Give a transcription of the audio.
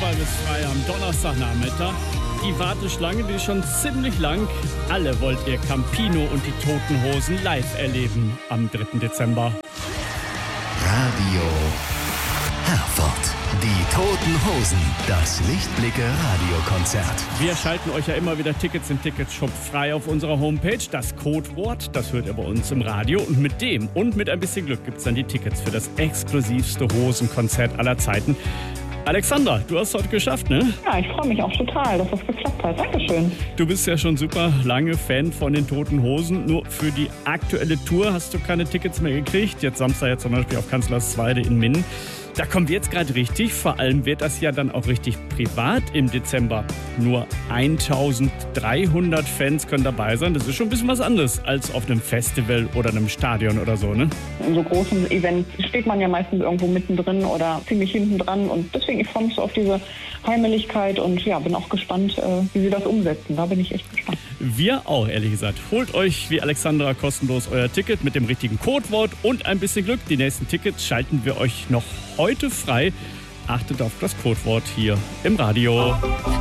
bis 3 am Donnerstagnachmittag. Die Warteschlange, die ist schon ziemlich lang. Alle wollt ihr Campino und die Toten Hosen live erleben am 3. Dezember. Radio Herford. Die Toten Hosen. Das Lichtblicke-Radiokonzert. Wir schalten euch ja immer wieder Tickets im Ticketshop frei auf unserer Homepage. Das Codewort, das hört ihr bei uns im Radio. Und mit dem und mit ein bisschen Glück gibt es dann die Tickets für das exklusivste Hosenkonzert aller Zeiten. Alexandra, du hast es heute geschafft, ne? Ja, ich freue mich auch total, dass das geklappt hat. Dankeschön. Du bist ja schon super lange Fan von den Toten Hosen. Nur für die aktuelle Tour hast du keine Tickets mehr gekriegt. Jetzt Samstag ja zum Beispiel auf Kanzlersweide in Minden. Da kommt jetzt gerade richtig. Vor allem wird das ja dann auch richtig privat im Dezember. Nur 1300 Fans können dabei sein. Das ist schon ein bisschen was anderes als auf einem Festival oder einem Stadion oder so, ne? In so großen Events steht man ja meistens irgendwo mittendrin oder ziemlich hinten dran. Und deswegen, ich freue mich so auf diese Heimeligkeit und ja, bin auch gespannt, wie sie das umsetzen. Da bin ich echt gespannt. Wir auch, ehrlich gesagt. Holt euch wie Alexandra kostenlos euer Ticket mit dem richtigen Codewort und ein bisschen Glück. Die nächsten Tickets schalten wir euch noch heute frei. Achtet auf das Codewort hier im Radio.